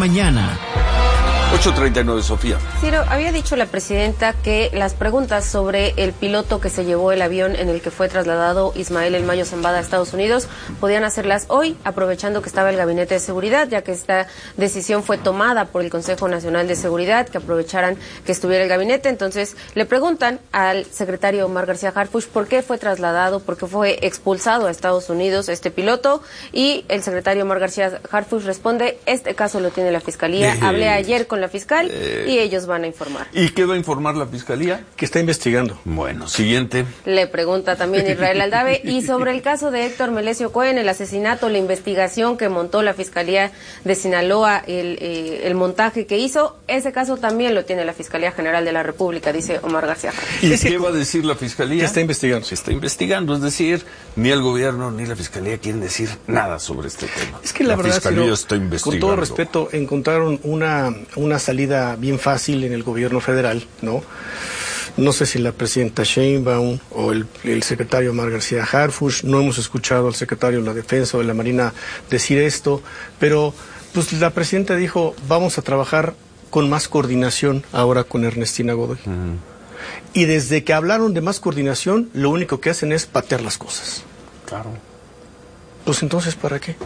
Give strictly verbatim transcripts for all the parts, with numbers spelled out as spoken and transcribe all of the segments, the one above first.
mañana. ocho treinta y nueve, Sofía. Ciro, había dicho la presidenta que las preguntas sobre el piloto que se llevó el avión en el que fue trasladado Ismael El Mayo Zambada a Estados Unidos podían hacerlas hoy, aprovechando que estaba el Gabinete de Seguridad, ya que esta decisión fue tomada por el Consejo Nacional de Seguridad, que aprovecharan que estuviera el gabinete. Entonces le preguntan al secretario Omar García Harfuch por qué fue trasladado, por qué fue expulsado a Estados Unidos este piloto, y el secretario Omar García Harfuch responde: este caso lo tiene la Fiscalía, Eh, hablé ayer con la fiscal eh, y ellos van a informar. ¿Y qué va a informar la Fiscalía? Que está investigando. Bueno, siguiente. Le pregunta también Israel Aldave, y sobre el caso de Héctor Melesio Cohen, el asesinato, la investigación que montó la Fiscalía de Sinaloa, el, eh, el montaje que hizo, ese caso también lo tiene la Fiscalía General de la República, dice Omar García. ¿Y es qué que, va a decir la Fiscalía? Que está investigando. Se está investigando, es decir, ni el gobierno ni la Fiscalía quieren decir nada sobre este tema. Es que la, la verdad, Fiscalía Ciro, está investigando. Con todo respeto, encontraron una, una salida bien fácil en el gobierno federal, ¿no? No sé si la presidenta Sheinbaum o el, el secretario Omar García Harfuch, no hemos escuchado al secretario de la Defensa o de la Marina decir esto, pero pues la presidenta dijo, vamos a trabajar con más coordinación ahora con Ernestina Godoy. Uh-huh. Y desde que hablaron de más coordinación, lo único que hacen es patear las cosas. Claro. Pues entonces, ¿para qué?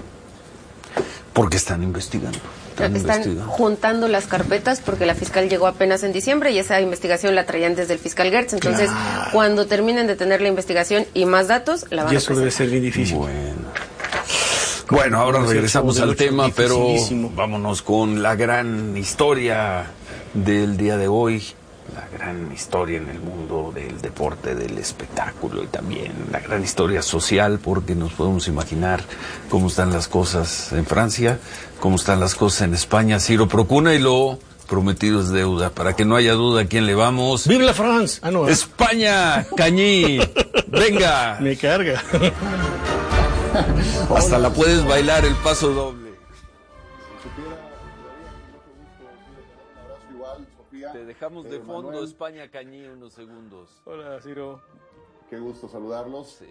Porque están investigando. Están, están juntando las carpetas porque la fiscal llegó apenas en diciembre y esa investigación la traían desde el fiscal Gertz. Entonces, claro, cuando terminen de tener la investigación y más datos, la van y a eso debe ser bien difícil. Bueno, bueno ahora regresamos al tema, pero vámonos con la gran historia del día de hoy. La gran historia en el mundo del deporte, del espectáculo y también la gran historia social, porque nos podemos imaginar cómo están las cosas en Francia, cómo están las cosas en España. Ciro Procuna, y lo prometido es deuda. Para que no haya duda a quién le vamos. ¡Vive la France! Ah, no. ¡España! ¡Cañí! ¡Venga! Me carga. Hasta la puedes bailar el paso doble. Te dejamos de fondo, Manuel. España Cañí, unos segundos. Hola, Ciro. Qué gusto saludarlos. Sí.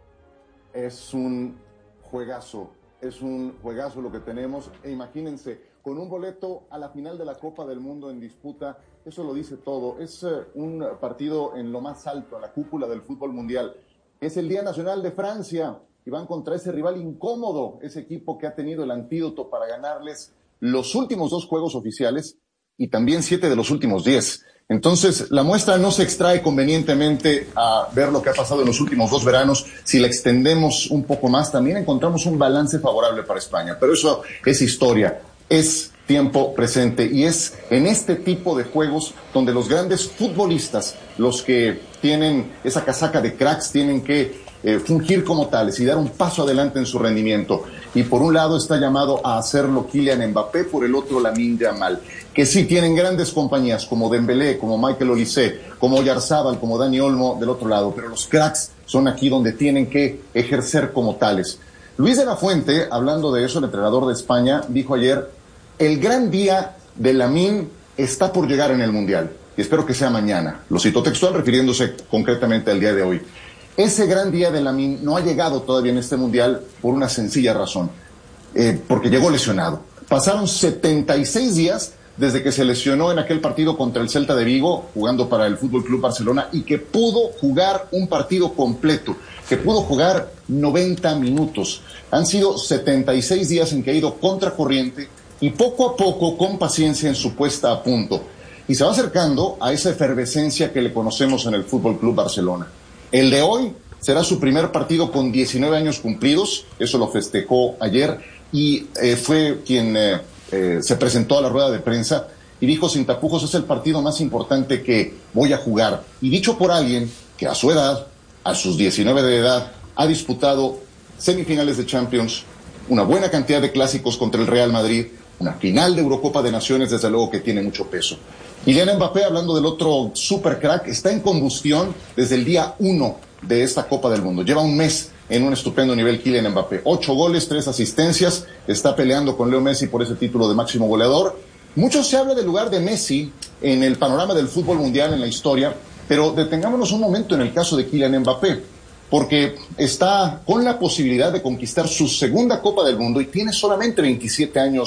Es un juegazo, es un juegazo lo que tenemos. E imagínense, con un boleto a la final de la Copa del Mundo en disputa, eso lo dice todo. Es uh, un partido en lo más alto, a la cúpula del fútbol mundial. Es el Día Nacional de Francia y van contra ese rival incómodo, ese equipo que ha tenido el antídoto para ganarles los últimos dos juegos oficiales y también siete de los últimos diez. Entonces, la muestra no se extrae convenientemente a ver lo que ha pasado en los últimos dos veranos. Si la extendemos un poco más, también encontramos un balance favorable para España. Pero eso es historia, es tiempo presente. Y es en este tipo de juegos donde los grandes futbolistas, los que tienen esa casaca de cracks, tienen que eh, fungir como tales y dar un paso adelante en su rendimiento. Y por un lado está llamado a hacerlo Kylian Mbappé, por el otro Lamine Yamal, que sí tienen grandes compañías como Dembélé, como Michael Olise, como Oyarzabal, como Dani Olmo del otro lado, pero los cracks son aquí donde tienen que ejercer como tales. Luis de la Fuente, hablando de eso, el entrenador de España, dijo ayer, el gran día de Lamine está por llegar en el Mundial, y espero que sea mañana. Lo citó textual refiriéndose concretamente al día de hoy. Ese gran día de Lamine no ha llegado todavía en este Mundial por una sencilla razón, eh, porque llegó lesionado. Pasaron setenta y seis días desde que se lesionó en aquel partido contra el Celta de Vigo, jugando para el F C Barcelona, y que pudo jugar un partido completo, que pudo jugar noventa minutos. Han sido setenta y seis días en que ha ido contracorriente y poco a poco, con paciencia, en su puesta a punto. Y se va acercando a esa efervescencia que le conocemos en el F C Barcelona. El de hoy será su primer partido con diecinueve años cumplidos, eso lo festejó ayer, y eh, fue quien eh, eh, se presentó a la rueda de prensa y dijo sin tapujos, es el partido más importante que voy a jugar. Y dicho por alguien que a su edad, a sus diecinueve de edad, ha disputado semifinales de Champions, una buena cantidad de clásicos contra el Real Madrid, una final de Eurocopa de Naciones, desde luego que tiene mucho peso. Kylian Mbappé, hablando del otro super crack, está en combustión desde el día uno de esta Copa del Mundo. Lleva un mes en un estupendo nivel Kylian Mbappé. Ocho goles, tres asistencias, está peleando con Leo Messi por ese título de máximo goleador. Mucho se habla del lugar de Messi en el panorama del fútbol mundial, en la historia, pero detengámonos un momento en el caso de Kylian Mbappé, porque está con la posibilidad de conquistar su segunda Copa del Mundo y tiene solamente veintisiete años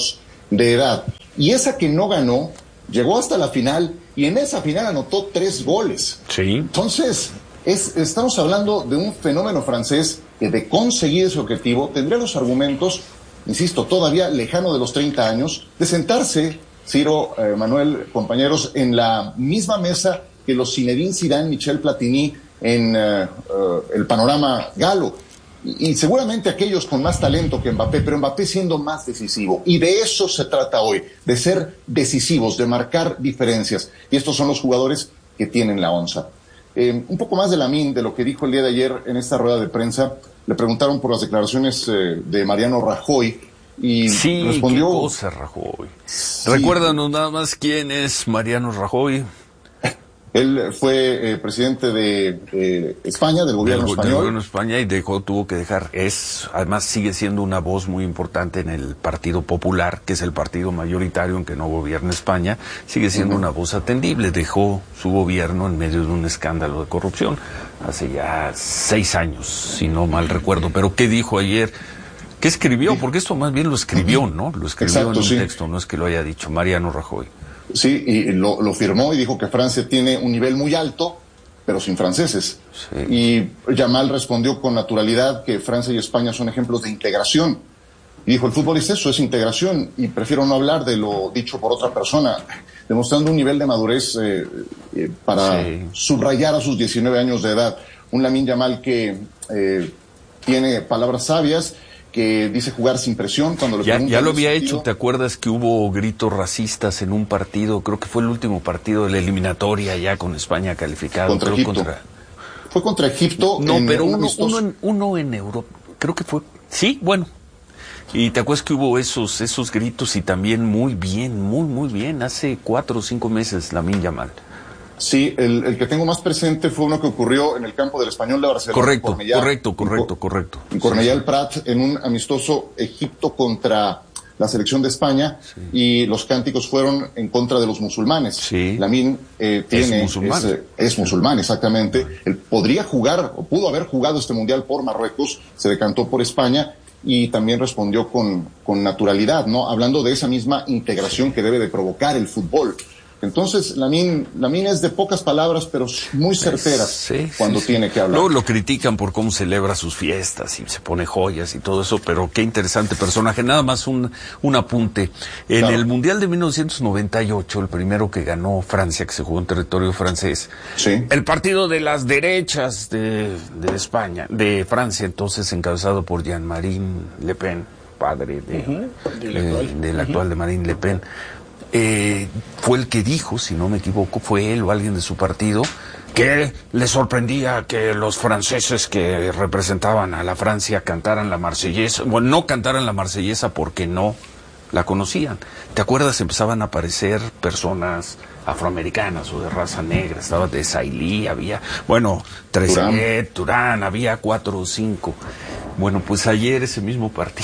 de edad. Y esa que no ganó, llegó hasta la final y en esa final anotó tres goles. Sí. Entonces, es, estamos hablando de un fenómeno francés que de conseguir ese objetivo tendría los argumentos, insisto, todavía lejano de los treinta años, de sentarse, Ciro, eh, Manuel, compañeros, en la misma mesa que los Zinedine Zidane, Michel Platini en uh, uh, el panorama galo. Y, y seguramente aquellos con más talento que Mbappé, pero Mbappé siendo más decisivo. Y de eso se trata hoy, de ser decisivos, de marcar diferencias. Y estos son los jugadores que tienen la onza. Eh, un poco más de Lamine, de lo que dijo el día de ayer en esta rueda de prensa. Le preguntaron por las declaraciones eh, de Mariano Rajoy y sí, respondió... qué cosa, Rajoy. Sí. Recuérdanos nada más quién es Mariano Rajoy. Él fue eh, presidente de eh, España, del gobierno del, español. Del gobierno de España y dejó, tuvo que dejar. Es, además sigue siendo una voz muy importante en el Partido Popular, que es el partido mayoritario en que no gobierna España. Sigue siendo uh-huh. una voz atendible. Dejó su gobierno en medio de un escándalo de corrupción hace ya seis años, si no mal recuerdo. Pero ¿qué dijo ayer? ¿Qué escribió? Porque esto más bien lo escribió, ¿no? Lo escribió Exacto, en un sí. texto, no es que lo haya dicho Mariano Rajoy. Sí, y lo, lo firmó y dijo que Francia tiene un nivel muy alto, pero sin franceses. Sí. Y Yamal respondió con naturalidad que Francia y España son ejemplos de integración. Y dijo, el fútbol es eso, es integración, y prefiero no hablar de lo dicho por otra persona, demostrando un nivel de madurez eh, eh, para sí. subrayar a sus diecinueve años de edad. Un Lamine Yamal que eh, tiene palabras sabias, que dice jugar sin presión cuando le ya, ya lo había hecho. ¿Te acuerdas que hubo gritos racistas en un partido? Creo que fue el último partido de la eliminatoria ya con España calificado. Contra creo, Egipto. Contra... Fue contra Egipto. No, en pero uno, uno, en, uno en Europa. Creo que fue. Sí, bueno. Y te acuerdas que hubo esos, esos gritos y también muy bien, muy, muy bien. Hace cuatro o cinco meses, Lamine Yamal. Sí, el, el que tengo más presente fue uno que ocurrió en el campo del Español de Barcelona. Correcto, Cornellà, correcto, correcto, correcto. En Cornellà el Prat, en un amistoso Egipto contra la selección de España, sí. y los cánticos fueron en contra de los musulmanes. Sí. Lamine eh, tiene, es musulmán. Es, es musulmán, exactamente. Él podría jugar, o pudo haber jugado este mundial por Marruecos, se decantó por España, y también respondió con, con naturalidad, ¿no? Hablando de esa misma integración que debe de provocar el fútbol. Entonces, Lamine, Lamine es de pocas palabras, pero muy certeras sí, cuando sí, tiene sí. que hablar. Luego lo critican por cómo celebra sus fiestas y se pone joyas y todo eso, pero qué interesante personaje. Nada más un, un apunte. En claro. el Mundial de mil novecientos noventa y ocho, el primero que ganó Francia, que se jugó en territorio francés, sí. el partido de las derechas de, de España, de Francia, entonces encabezado por Jean-Marie Le Pen, padre de, uh-huh. del actual, eh, del actual uh-huh. de Marine Le Pen. Eh, fue el que dijo, si no me equivoco, fue él o alguien de su partido, que le sorprendía que los franceses que representaban a la Francia cantaran la marsellesa, bueno, no cantaran la marsellesa porque no la conocían. ¿Te acuerdas? Empezaban a aparecer personas afroamericanas o de raza negra, estaba de Sailly, había, bueno, Trezeguet, Turán, había cuatro o cinco. Bueno, pues ayer ese mismo partido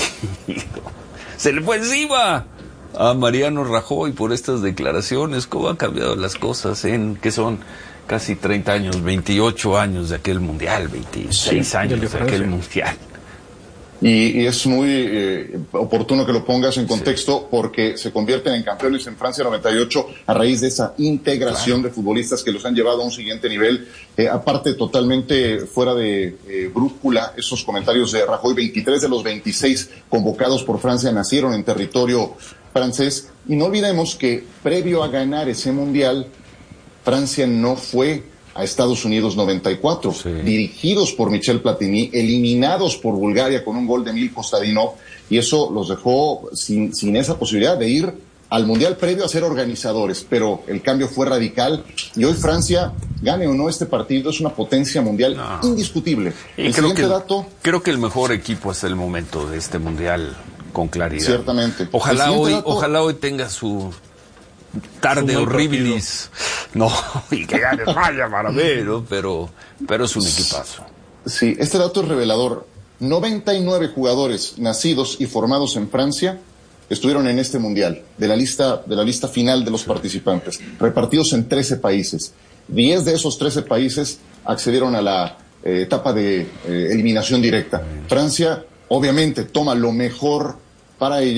se le fue encima a Mariano Rajoy por estas declaraciones. ¿Cómo han cambiado las cosas en que son casi treinta años, veintiocho años de aquel mundial, veintiséis sí, años de, de aquel mundial? Y, y es muy eh, oportuno que lo pongas en contexto, sí. porque se convierten en campeones en Francia noventa y ocho a raíz de esa integración claro. de futbolistas que los han llevado a un siguiente nivel. Eh, aparte, totalmente fuera de eh, brújula, esos comentarios de Rajoy. Veintitrés de los veintiséis convocados por Francia nacieron en territorio francés. Y no olvidemos que previo a ganar ese mundial, Francia no fue a Estados Unidos noventa y cuatro, sí. dirigidos por Michel Platini, eliminados por Bulgaria con un gol de Emil Kostadinov, y eso los dejó sin, sin esa posibilidad de ir al Mundial previo a ser organizadores, pero el cambio fue radical, y hoy Francia, gane o no este partido, es una potencia mundial no. indiscutible. Y el creo, que, dato, creo que el mejor equipo hasta el momento de este Mundial, con claridad. Ciertamente. Ojalá hoy, dato, ojalá hoy tenga su tarde horribilis, no, y que gane España para ver, ¿no? pero, pero es un equipazo. Sí, este dato es revelador. noventa y nueve jugadores nacidos y formados en Francia estuvieron en este mundial, de la lista, de la lista final de los sí. participantes, repartidos en trece países. diez de esos trece países accedieron a la eh, etapa de eh, eliminación directa. Sí. Francia, obviamente, toma lo mejor para ella,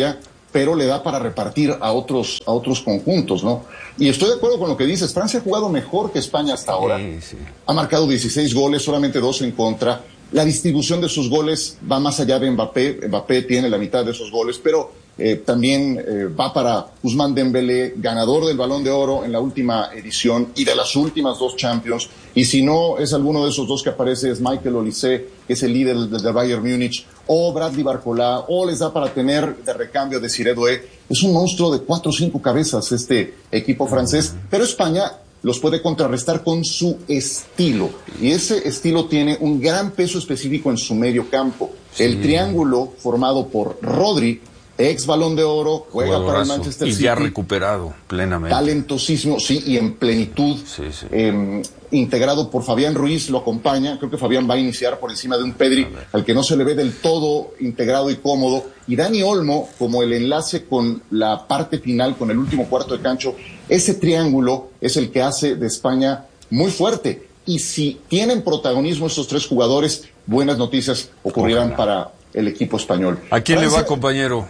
pero le da para repartir a otros, a otros conjuntos, ¿no? Y estoy de acuerdo con lo que dices, Francia ha jugado mejor que España hasta ahora. Sí, sí. Ha marcado dieciséis goles, solamente dos en contra. La distribución de sus goles va más allá de Mbappé. Mbappé tiene la mitad de esos goles, pero eh, también eh, va para Ousmane Dembélé, ganador del Balón de Oro en la última edición y de las últimas dos Champions. Y si no es alguno de esos dos que aparece, es Michael Olise, que es el líder del, del Bayern Múnich, o Bradley Barcola, o les da para tener de recambio a Desiré Doué. Es un monstruo de cuatro o cinco cabezas este equipo francés, pero España los puede contrarrestar con su estilo. Y ese estilo tiene un gran peso específico en su medio campo. Sí. El triángulo formado por Rodri, ex Balón de Oro, juega Jugadorazo. Para el Manchester y City. Y ya recuperado plenamente. Talentosísimo, sí, y en plenitud. Sí, sí. Eh, integrado por Fabián Ruiz, lo acompaña. Creo que Fabián va a iniciar por encima de un Pedri al que no se le ve del todo integrado y cómodo. Y Dani Olmo como el enlace con la parte final, con el último cuarto de cancho. Ese triángulo es el que hace de España muy fuerte. Y si tienen protagonismo estos tres jugadores, buenas noticias ocurrirán para el equipo español. ¿A quién Francia, le va, compañero?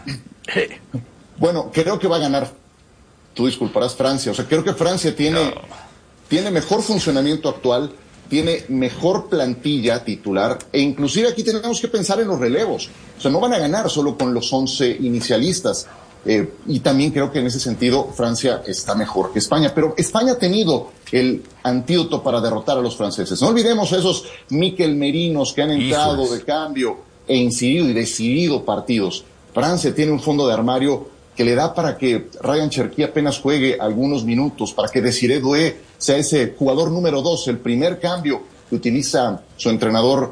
Bueno, creo que va a ganar. Tú disculparás, Francia. O sea, creo que Francia tiene, no. tiene mejor funcionamiento actual, tiene mejor plantilla titular, e inclusive aquí tenemos que pensar en los relevos. O sea, no van a ganar solo con los once inicialistas. Eh, y también creo que en ese sentido Francia está mejor que España, pero España ha tenido el antídoto para derrotar a los franceses. No olvidemos a esos Mikel Merinos que han entrado Hijos. de cambio e incidido y decidido partidos. Francia tiene un fondo de armario que le da para que Ryan Cherki apenas juegue algunos minutos, para que Desiré Doué sea ese jugador número dos, el primer cambio que utiliza su entrenador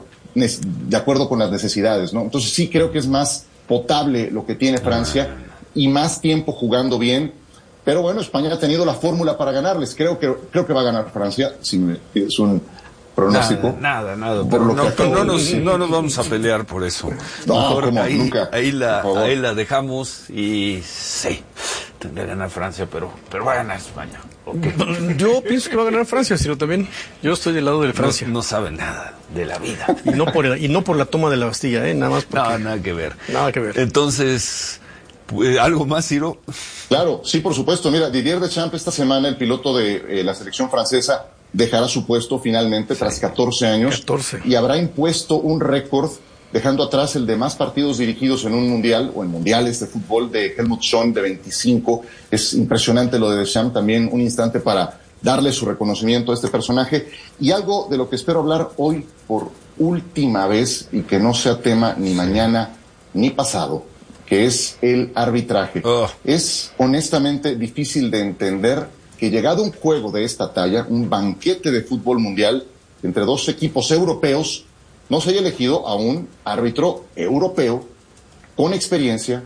de acuerdo con las necesidades, ¿no? Entonces sí creo que es más potable lo que tiene Francia y más tiempo jugando bien, pero bueno, España ha tenido la fórmula para ganarles. Creo que creo que va a ganar Francia, si me pides un pronóstico. Nada, nada, nada. Por lo no, que no, nos, no nos vamos a pelear por eso. No, Mejor como, ahí, nunca. Ahí la, ahí la dejamos y sí, tendría que ganar Francia, pero, pero va a ganar España. Okay. Yo pienso que va a ganar Francia, sino también yo estoy del lado de Francia. No, no sabe nada de la vida. Y no por el, y no por la toma de la Bastilla, ¿eh? Nada más porque... No, nada que ver. Nada que ver. Entonces... ¿algo más, Ciro? Claro, sí, por supuesto. Mira, Didier Deschamps esta semana, el piloto de eh, la selección francesa, dejará su puesto finalmente sí. tras catorce años. catorce. Y habrá impuesto un récord, dejando atrás el de más partidos dirigidos en un mundial, o en mundiales de fútbol, de Helmut Schön, de veinticinco. Es impresionante lo de Deschamps, también un instante para darle su reconocimiento a este personaje. Y algo de lo que espero hablar hoy por última vez, y que no sea tema ni mañana ni pasado, que es el arbitraje. Oh. Es honestamente difícil de entender que llegado un juego de esta talla, un banquete de fútbol mundial entre dos equipos europeos, no se haya elegido a un árbitro europeo con experiencia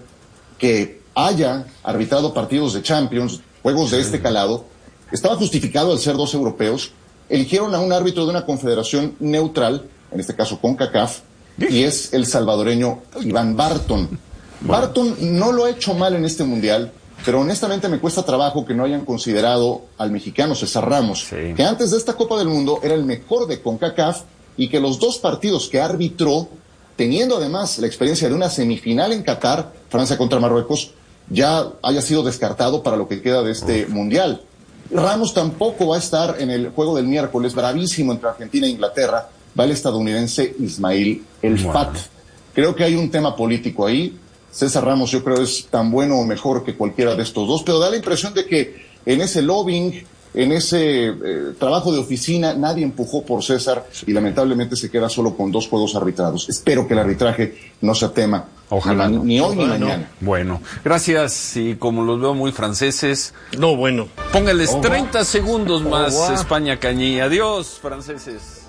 que haya arbitrado partidos de Champions, juegos de este calado. Estaba justificado al ser dos europeos. Eligieron a un árbitro de una confederación neutral, en este caso CONCACAF, y es el salvadoreño Iván Barton. Bueno. Barton no lo ha hecho mal en este mundial, pero honestamente me cuesta trabajo que no hayan considerado al mexicano César Ramos, sí. que antes de esta Copa del Mundo era el mejor de CONCACAF y que los dos partidos que arbitró, teniendo además la experiencia de una semifinal en Qatar, Francia contra Marruecos, ya haya sido descartado para lo que queda de este Uf. mundial. Ramos tampoco va a estar en el juego del miércoles, bravísimo entre Argentina e Inglaterra, va el estadounidense Ismail El Fat. Bueno. Creo que hay un tema político ahí. César Ramos yo creo es tan bueno o mejor que cualquiera de estos dos, pero da la impresión de que en ese lobbying, en ese eh, trabajo de oficina, nadie empujó por César y lamentablemente se queda solo con dos juegos arbitrados. Espero que el arbitraje no sea tema. Ojalá ni, no. ni hoy Ojalá ni mañana. No. Bueno, gracias, y como los veo muy franceses... No, bueno. Póngales oh, treinta segundos más, oh, España Cañí. Adiós, franceses.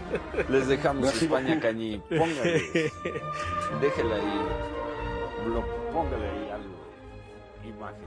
Les dejamos España Cañí. Póngales. Déjela ahí. Póngale ahí algo de imagen.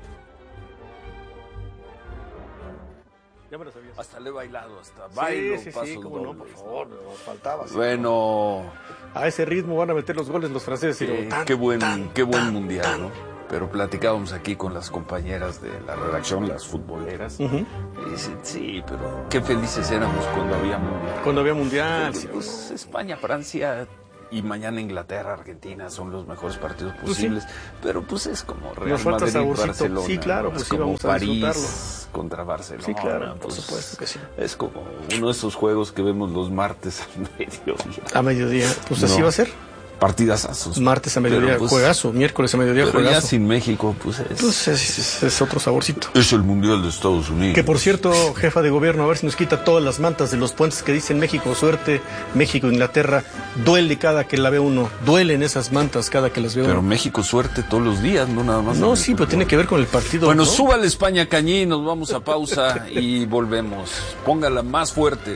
Ya me lo sabías. Hasta le he bailado, hasta bailo, sí, sí, paso sí, cómo dobles. no, por favor, no, faltaba. Bueno. A ese ritmo van a meter los goles los franceses. Eh, tan, qué buen, tan, qué buen tan, mundial, tan. ¿no? Pero platicábamos aquí con las compañeras de la redacción, las futboleras. Uh-huh. Y dicen, sí, pero qué felices éramos cuando había mundial. Cuando había mundial. Pues, sí, pues España, Francia... y mañana Inglaterra, Argentina son los mejores partidos posibles, pues sí. Pero pues es como Real Nos falta Madrid, saborcito. Barcelona. Sí, claro, pues es sí, como vamos a París disfrutarlo. Contra Barcelona. Sí, claro, pues, por supuesto que sí. Es como uno de esos juegos que vemos los martes a mediodía. A mediodía, pues así no. va a ser. Partidazazos. Martes a mediodía, pues, juegazo. Miércoles a mediodía, pero juegazo. ya sin México, pues es... Pues es, es, es otro saborcito. Es el Mundial de Estados Unidos. Que por cierto, jefa de gobierno, a ver si nos quita todas las mantas de los puentes que dicen México, suerte, México, Inglaterra. Duele cada que la ve uno. Duelen esas mantas cada que las ve uno. Pero México, suerte todos los días, no nada más. No, sí, pero tiene que ver con el partido. Bueno, ¿no? súbale España Cañí, nos vamos a pausa y volvemos. Póngala más fuerte.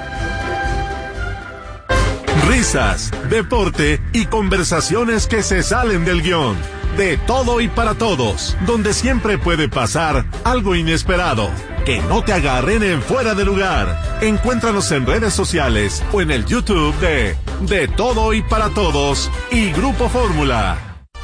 Risas, deporte y conversaciones que se salen del guión. De todo y para todos, donde siempre puede pasar algo inesperado. Que no te agarren en fuera de lugar. Encuéntranos en redes sociales o en el YouTube de De Todo y para Todos y Grupo Fórmula.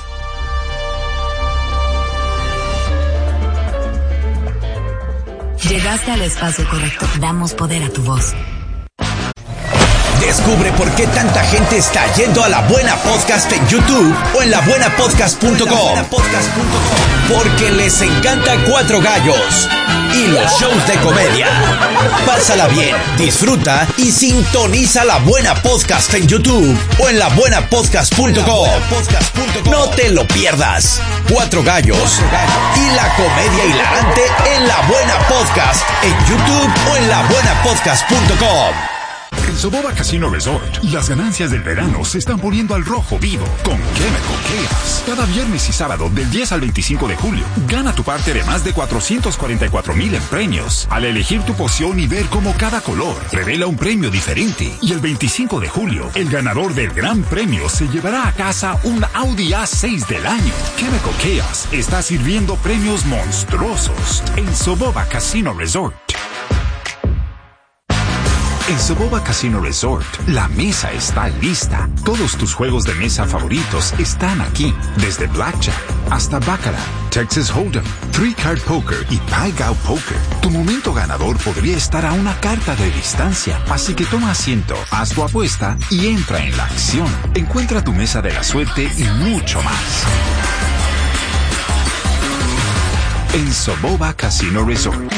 Llegaste al espacio correcto. Damos poder a tu voz. Descubre por qué tanta gente está yendo a La Buena Podcast en YouTube o en la buena podcast punto com. Porque les encanta Cuatro Gallos y los shows de comedia. Pásala bien, disfruta y sintoniza La Buena Podcast en YouTube o en la buena podcast punto com. No te lo pierdas. Cuatro Gallos y la comedia hilarante en La Buena Podcast en YouTube o en la buena podcast punto com. En Soboba Casino Resort, las ganancias del verano se están poniendo al rojo vivo con Chemical Chaos. Cada viernes y sábado del diez al veinticinco de julio, gana tu parte de más de cuatrocientos cuarenta y cuatro mil en premios al elegir tu poción y ver cómo cada color revela un premio diferente. Y el veinticinco de julio, el ganador del gran premio se llevará a casa un Audi A seis del año. Chemical Chaos está sirviendo premios monstruosos en Soboba Casino Resort. En Soboba Casino Resort, la mesa está lista. Todos tus juegos de mesa favoritos están aquí. Desde Blackjack hasta Baccarat, Texas Hold'em, Three Card Poker y Pai Gow Poker. Tu momento ganador podría estar a una carta de distancia. Así que toma asiento, haz tu apuesta y entra en la acción. Encuentra tu mesa de la suerte y mucho más. En Soboba Casino Resort.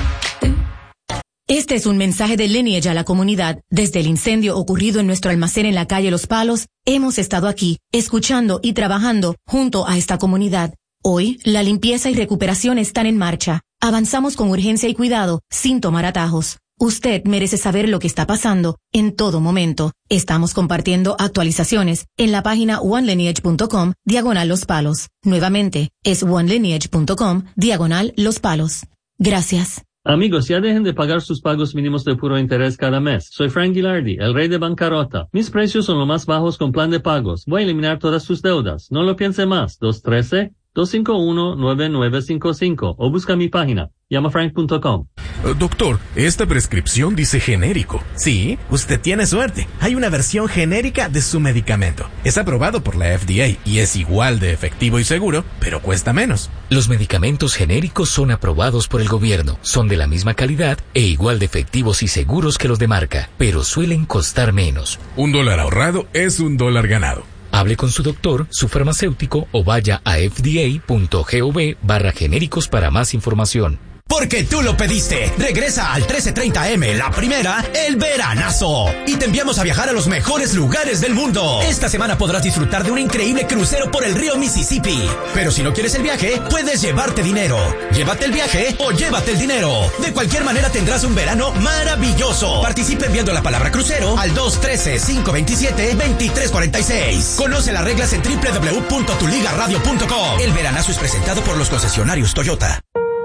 Este es un mensaje de Lineage a la comunidad. Desde el incendio ocurrido en nuestro almacén en la calle Los Palos, hemos estado aquí, escuchando y trabajando junto a esta comunidad. Hoy, la limpieza y recuperación están en marcha. Avanzamos con urgencia y cuidado, sin tomar atajos. Usted merece saber lo que está pasando en todo momento. Estamos compartiendo actualizaciones en la página one lineage punto com, diagonal Los Palos. Nuevamente, es one lineage punto com, diagonal Los Palos. Gracias. Amigos, ya dejen de pagar sus pagos mínimos de puro interés cada mes. Soy Frank Gilardi, el rey de bancarrota. Mis precios son los más bajos con plan de pagos. Voy a eliminar todas sus deudas. No lo piense más. dos uno tres, dos cinco uno, nueve nueve cinco cinco o busca mi página. llama frank punto com. Uh, doctor, esta prescripción dice genérico. Sí, usted tiene suerte. Hay una versión genérica de su medicamento. Es aprobado por la F D A y es igual de efectivo y seguro, pero cuesta menos. Los medicamentos genéricos son aprobados por el gobierno, son de la misma calidad e igual de efectivos y seguros que los de marca, pero suelen costar menos. Un dólar ahorrado es un dólar ganado. Hable con su doctor, su farmacéutico o vaya a f d a punto gov barra genéricos para más información. Porque tú lo pediste. Regresa al trece treinta eme, la primera, el veranazo. Y te enviamos a viajar a los mejores lugares del mundo. Esta semana podrás disfrutar de un increíble crucero por el río Mississippi. Pero si no quieres el viaje, puedes llevarte dinero. Llévate el viaje o llévate el dinero. De cualquier manera tendrás un verano maravilloso. Participa enviando la palabra crucero al dos uno tres, cinco dos siete, dos tres cuatro seis. Conoce las reglas en doble u doble u doble u punto tu liga radio punto com. El veranazo es presentado por los concesionarios Toyota.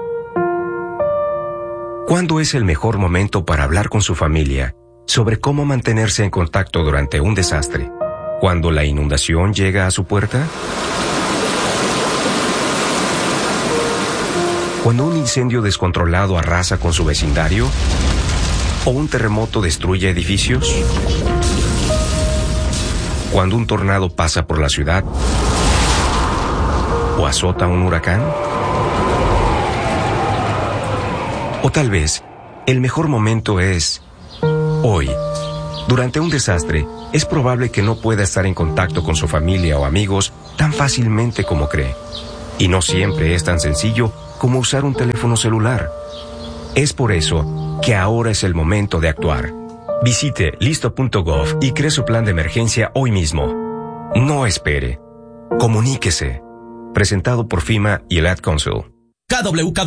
¿Cuándo es el mejor momento para hablar con su familia sobre cómo mantenerse en contacto durante un desastre? ¿Cuando la inundación llega a su puerta? ¿Cuando un incendio descontrolado arrasa con su vecindario? ¿O un terremoto destruye edificios? ¿Cuando un tornado pasa por la ciudad? ¿O azota un huracán? O tal vez, el mejor momento es hoy. Durante un desastre, es probable que no pueda estar en contacto con su familia o amigos tan fácilmente como cree. Y no siempre es tan sencillo como usar un teléfono celular. Es por eso que ahora es el momento de actuar. Visite listo punto gov y cree su plan de emergencia hoy mismo. No espere. Comuníquese. Presentado por FEMA y el Ad Council. K W K